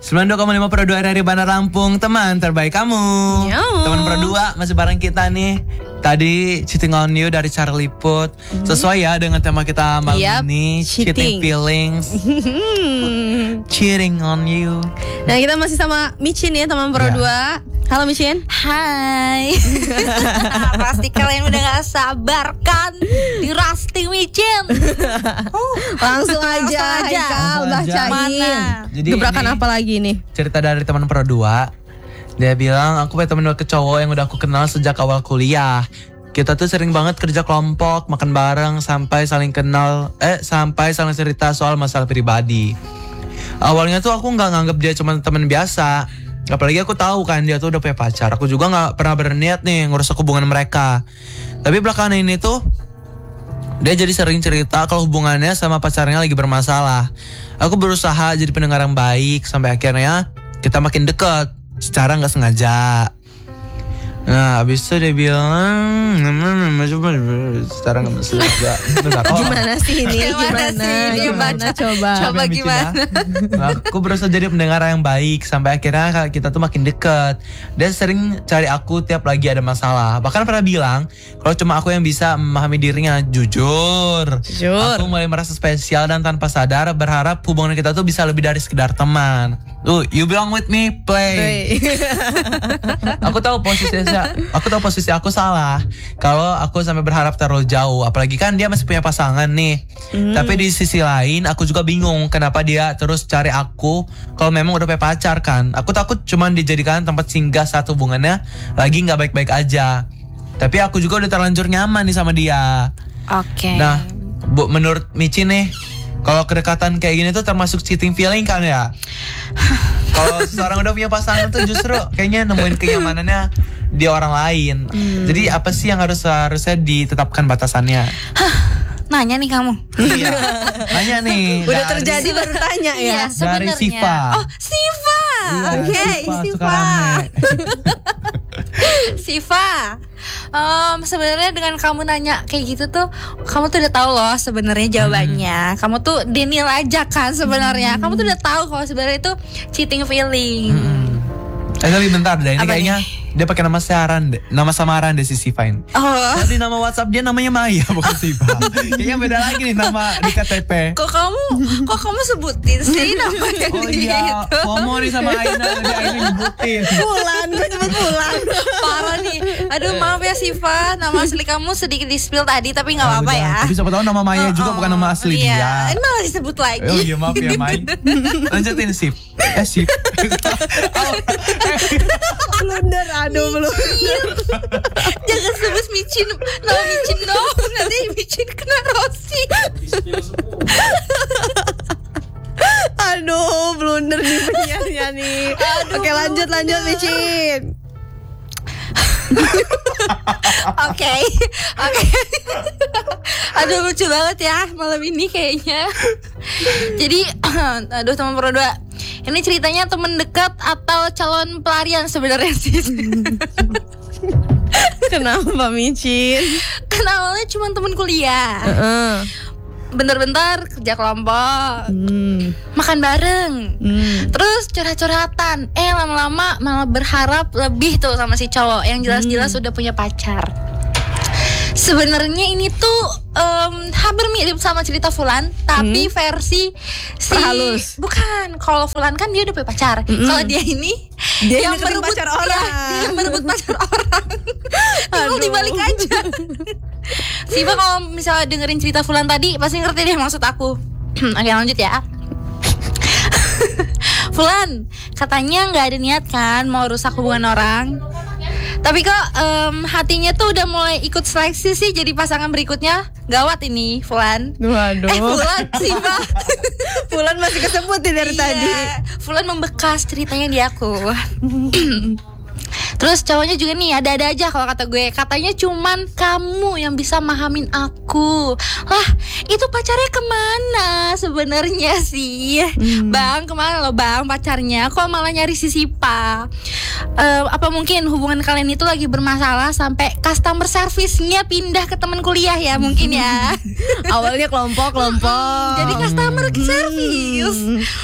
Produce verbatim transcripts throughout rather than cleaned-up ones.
sembilan puluh dua koma lima Pro dua R R I Bandar Lampung, teman terbaik kamu. Yo. Teman Pro dua masih bareng kita nih. Tadi Cheating on You dari Charlie Puth. Mm-hmm. Sesuai ya dengan tema kita malam yep. ini, Cheating, cheating feelings. Cheating on You. Nah, kita masih sama Micin ya, teman Pro yeah. dua. Halo Micin. Hai. Pasti kalian udah gak sabar kan di roasting Micin. Oh, langsung aja Haikal bacain. Jadi gebrakan apa lagi nih? Cerita dari teman Pro dua. Dia bilang, aku punya temen ke cowok yang udah aku kenal sejak awal kuliah. Kita tuh sering banget kerja kelompok, makan bareng, sampai saling kenal, eh sampai saling cerita soal masalah pribadi. Awalnya tuh aku gak nganggep dia cuma teman biasa. Apalagi aku tahu kan dia tuh udah punya pacar. Aku juga gak pernah berniat nih ngerusak hubungan mereka. Tapi belakangan ini tuh dia jadi sering cerita kalau hubungannya sama pacarnya lagi bermasalah. Aku berusaha jadi pendengar yang baik, sampai akhirnya kita makin dekat secara gak sengaja. Nah abis itu dia bilang coba secara gak sengaja. Oh. Gimana sih ini? Gimana, Gimana? sih? Gimana? Gimana? Coba. Coba gimana? Nah, aku berusaha jadi pendengar yang baik, sampai akhirnya kita tuh makin deket. Dia sering cari aku tiap lagi ada masalah. Bahkan pernah bilang kalau cuma aku yang bisa memahami dirinya. Jujur, Jujur. Aku mulai merasa spesial dan tanpa sadar berharap hubungan kita tuh bisa lebih dari sekedar teman. Tuh, you belong with me, play. Aku tahu posisi aku tahu posisi aku salah kalau aku sampai berharap terlalu jauh. Apalagi kan dia masih punya pasangan nih. Mm. Tapi di sisi lain aku juga bingung kenapa dia terus cari aku kalau memang udah punya pacar kan. Aku takut cuman dijadikan tempat singgah saat hubungannya lagi nggak baik-baik aja. Tapi aku juga udah terlanjur nyaman nih sama dia. Oke. Okay. Nah, Bu, menurut Michi nih, kalau kedekatan kayak gini tuh termasuk cheating feeling kan ya? Kalau seseorang udah punya pasangan tuh justru kayaknya nemuin kenyamanannya di orang lain. Hmm. Jadi apa sih yang harus harusnya ditetapkan batasannya? Nanya nih kamu. Iya. Nanya nih. Udah dari, terjadi baru tanya ya. Iya, dari Siva. Oh, Siva. Iya, Oke, okay, Siva. Siva. Siva. Um, sebenarnya dengan kamu nanya kayak gitu tuh, kamu tuh udah tahu loh sebenarnya jawabannya. Hmm. Kamu tuh denial aja kan sebenarnya. Hmm. Kamu tuh udah tahu kalau sebenarnya itu cheating feeling. Hmm. Eh tapi bentar deh, ini apa kayaknya nih? Dia pakai nama samaran deh, nama samaran deh si Siva ini. Oh. Tadi nama WhatsApp dia namanya Maya bukan Siva. Kayaknya beda lagi nih nama di K T P. Kok kamu, kok kamu sebutin sih namanya oh gitu? iya, Pomo nih sama Aina, jadi Aina nyebutin. Bulan, gue nyebut Bulan. Parah nih. Aduh maaf ya Siva, nama asli kamu sedikit di-spill tadi tapi nggak apa-apa ya. Tapi siapa tahu nama Maya oh, juga oh, bukan nama asli iya. dia. Ini malah disebut lagi. Oh iya maaf ya Mai. Lanjutin Sip. Eh Sip. Blunder, aduh blunder. Jangan sebut Micin, nama Micin dong. Nanti Micin kena Rossi. Aduh, blunder nih penyiarnya nih. Aduh. Oke lanjut lanjut Micin. Oke, oke. Aduh lucu banget ya malam ini kayaknya. Jadi, aduh teman Pro dua, ini ceritanya teman dekat atau calon pelarian sebenarnya sih. Kenapa Micin? Kan awalnya cuma teman kuliah. Uh-uh. Bentar-bentar kerja kelompok, hmm. makan bareng, hmm. terus curhat-curhatan. Eh lama-lama malah berharap lebih tuh sama si cowok yang jelas-jelas hmm. udah punya pacar. Sebenarnya ini tuh um, hampir mirip sama cerita Fulan, tapi hmm. versi si perhalus. Bukan, kalau Fulan kan dia udah punya pacar. Hmm. Kalau dia ini dia yang merebut pacar orang. Ya, dia yang merebut pacar orang. Tinggal dibalik aja. Siva kalau misalnya dengerin cerita Fulan tadi pasti ngerti deh maksud aku. Oke lanjut ya. Fulan katanya nggak ada niat kan mau rusak hubungan orang, tapi kok um, hatinya tuh udah mulai ikut seleksi sih jadi pasangan berikutnya. Gawat ini Fulan. Waduh. Eh Fulan Siva. Fulan masih kesebut dari iya, tadi. Fulan membekas ceritanya di aku. Terus cowoknya juga nih ada-ada aja kalau kata gue. Katanya cuman kamu yang bisa mahamin aku. Lah itu pacarnya kemana sebenarnya sih? hmm. Bang kemana lo bang pacarnya? Kok malah nyari si Sipa? uh, Apa mungkin hubungan kalian itu lagi bermasalah sampai customer service-nya pindah ke teman kuliah ya mungkin ya. Awalnya kelompok-kelompok jadi customer service.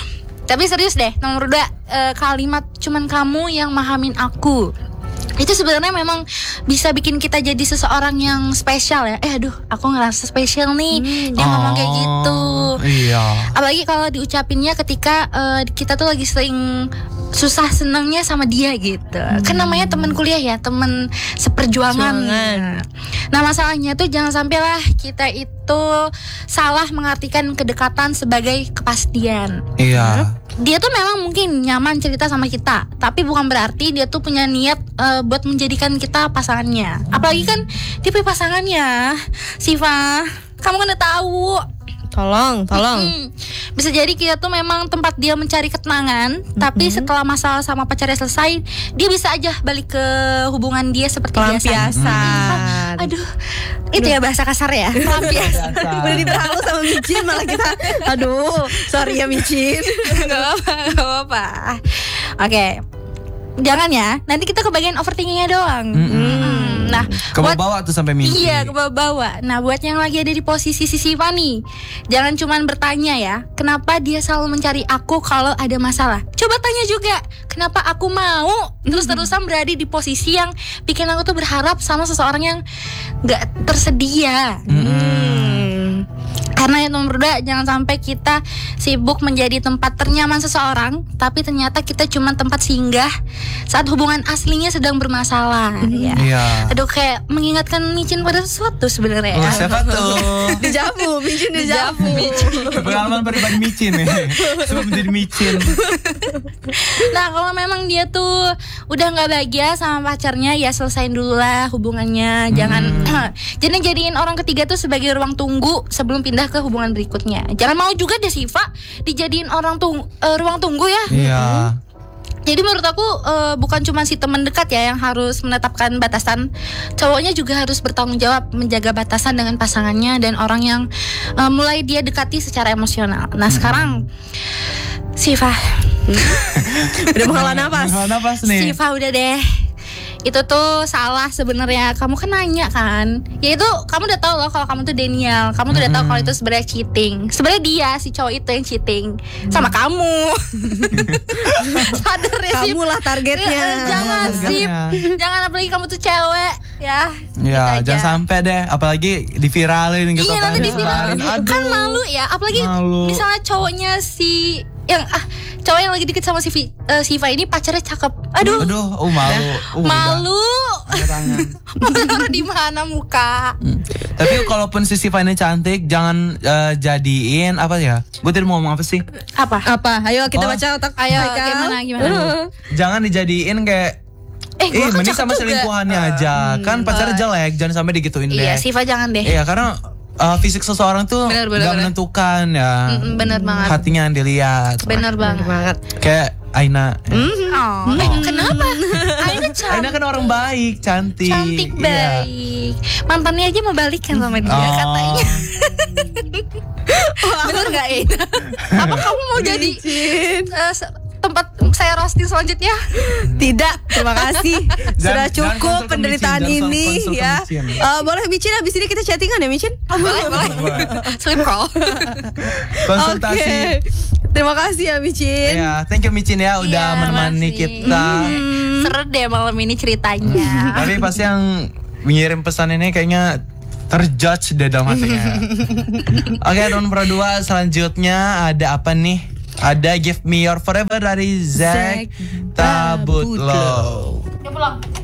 Tapi serius deh, nomor dua, eh, kalimat cuman kamu yang mahamin aku. Itu sebenarnya memang bisa bikin kita jadi seseorang yang spesial ya. Eh aduh, aku ngerasa spesial nih. Hmm. Dia ngomong kayak gitu. Iya. Apalagi kalau diucapinnya ketika eh, kita tuh lagi sering susah senangnya sama dia gitu. Kan namanya teman kuliah ya, teman seperjuangan. Perjuangan. Nah masalahnya tuh jangan sampai lah kita itu salah mengartikan kedekatan sebagai kepastian. Iya. Dia tuh memang mungkin nyaman cerita sama kita, tapi bukan berarti dia tuh punya niat eh, buat menjadikan kita pasangannya. Apalagi kan dia punya pasangannya, Siva. Kamu kan udah tahu. Tolong, tolong. Mm-mm. Bisa jadi kita tuh memang tempat dia mencari ketenangan, tapi setelah masalah sama pacarnya selesai, dia bisa aja balik ke hubungan dia seperti biasa. Pelampiasan. Aduh, itu ya bahasa kasar ya. Pelampiasan. Udah diperhalu sama Micin malah kita. Aduh, sorry ya Micin. Gak apa-apa, gak apa-apa. Oke, jangan ya. Nanti kita ke bagian overthinkingnya doang. Mm-mm. Nah, Ke buat- bawah tuh sampai mimpi. Iya, ke bawah-bawah. Nah, buat yang lagi ada di posisi si Siva nih, jangan cuman bertanya ya, kenapa dia selalu mencari aku kalau ada masalah. Coba tanya juga, kenapa aku mau terus-terusan berada di posisi yang bikin aku tuh berharap sama seseorang yang gak tersedia. Hmm. Karena yang nomor dua, jangan sampai kita sibuk menjadi tempat ternyaman seseorang, tapi ternyata kita cuma tempat singgah saat hubungan aslinya sedang bermasalah. Ya. Iya. Aduh, kayak mengingatkan Micin pada sesuatu sebenarnya. Oh, siapa tuh? Dejavu, Micin dejavu. Pengalaman pribadi micin nih. Sebelum menjadi micin. Nah, kalau memang dia tuh udah nggak bahagia sama pacarnya, ya selesain dulu lah hubungannya. Jangan jangan jadiin orang ketiga tuh sebagai ruang tunggu sebelum pindah ke hubungan berikutnya. Jangan mau juga deh Siva dijadiin orang tung eh, ruang tunggu ya. Iya. Jadi menurut aku eh, bukan cuma si teman dekat ya yang harus menetapkan batasan. Cowoknya juga harus bertanggung jawab menjaga batasan dengan pasangannya dan orang yang eh, mulai dia dekati secara emosional. Nah, sekarang Siva, Udah menghela napas. Menghela napas nih. Siva udah deh. Itu tuh salah sebenarnya. Kamu kan nanya kan. Ya itu kamu udah tahu loh kalau kamu tuh Daniel. Kamu tuh udah tahu kalau itu sebenarnya cheating. Sebenarnya dia si cowok itu yang cheating sama kamu. Sadar ya sih. Kamu lah targetnya. Eh, Jangan sih. Targetnya. Jangan, apalagi kamu tuh cewek ya. Ya, Gitu jangan aja. sampai deh, apalagi diviralin gitu Iya, kan. nanti diviralin. Aduh. Kan malu ya. Apalagi Malu. misalnya cowoknya si yang ah cowok yang lagi deket sama si Vi- eh, Siva ini pacarnya cakep. Aduh, Aduh, oh malu. Uh, malu. udah. Ada tangan. Mau taruh di mana muka? Hmm. Tapi kalaupun si Siva ini cantik, jangan eh, jadiin apa ya? Gue tadi mau ngomong apa sih? Apa? Apa? Ayo kita Oh. baca otak. Ayo, Haikal. gimana, gimana? Uh. Jangan dijadiin kayak Eh, Eh, gua kan mending cakep sama juga. selingkuhannya aja. Kan pacarnya jelek, jangan sampai digituin deh. Iya, Siva jangan deh. Iya, karena uh, fisik seseorang tuh Bener, bener, gak bener. menentukan ya. Mm-mm, bener banget. Hatinya yang dilihat. Bener banget. Banget. Kayak Aina. Oh, eh, kenapa? Aina cantik. Aina kan orang baik, cantik. Cantik Iya. baik. Mantannya aja mau balikan sama dia Oh. katanya. Bener gak Aina? Apa kamu mau jadi Micin. eh, se- tempat saya roasting selanjutnya? Tidak, terima kasih. Sudah Jangan- jangan cukup konsul ke penderitaan Micin, jangan ini konsul ke ya. Micin. Eh, boleh Micin habis ini kita chattingan ya Micin? Boleh, boleh. Sleep call. Konsultasi. Oke. Terima kasih ya Micin. Ya, thank you Micin ya udah Iya, menemani makasih. kita. Seru deh malam ini ceritanya. Tapi pasti yang mengirim pesan ini kayaknya terjudge deh dalam hatinya. Oke, nomor dua selanjutnya ada apa nih? Ada Give Me Your Forever dari Zack Zack Tabutlo. Ya pulang.